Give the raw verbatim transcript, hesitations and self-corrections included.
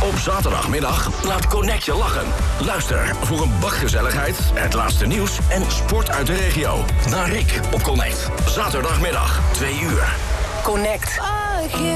Op zaterdagmiddag laat Connect je lachen. Luister voor een bak gezelligheid, het laatste nieuws en sport uit de regio. Naar Rick op Connect. Zaterdagmiddag, twee uur. Connect.